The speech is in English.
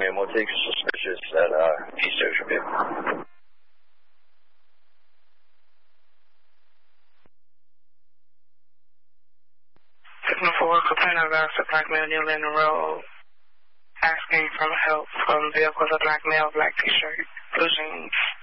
name. What's suspicious at East Ocean View? 7-4, complaint about a black male kneeling in the road, asking for help from vehicle, a black male, black t-shirt, blue jeans.